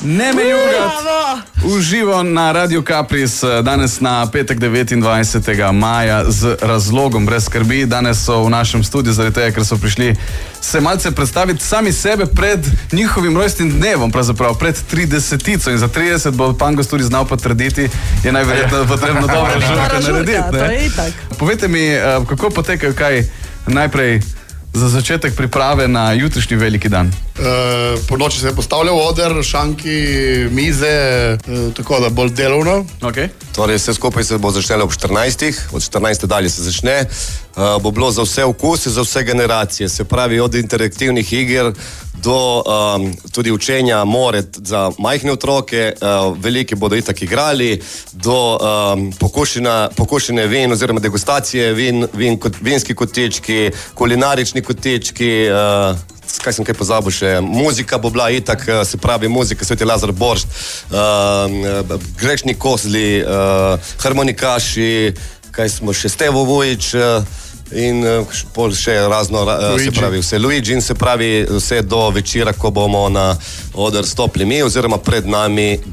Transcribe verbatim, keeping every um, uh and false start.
Ne me jugat! Uživo na Radio Capris, danes na petek devetindvajsetega maja z razlogom, brez skrbi. Danes so v našem studiu zaradi tega, ker so prišli se malce predstaviti sami sebe pred njihovim rojstnim dnevom, pravzaprav pred tridesetico. In za trideset bo Pangos tudi znal potrditi, je najverjetno potrebno dobro žurka narediti. Povejte mi, kako potekajo kaj najprej za začetek priprave na jutrišnji veliki dan? Uh, po noči se je postavljal oder, šanki, mize, uh, tako da bolj delovno. Okay. Torej, vse skupaj se bo začelo ob štirinajstih, od štirinajste dalje se začne. Uh, bo bilo za vse vkuse, za vse generacije, se pravi od interaktivnih iger do um, tudi učenja more za majhne otroke, uh, veliki bodo itak igrali, do um, pokušina, pokušine vin oziroma degustacije vin, vin kot, vinski kotički, kulinarični kotički, uh, kaj sem kaj pozabil še, muzika bo bila itak, se pravi muzika, Sveti Lazar Boršt, uh, grešni kozli, uh, harmonikaši, kaj smo še, Stevo Vujić, uh, in pol še razno, se pravi vse Luigi in se pravi vse do večera, ko bomo na oder stopili mi oziroma pred nami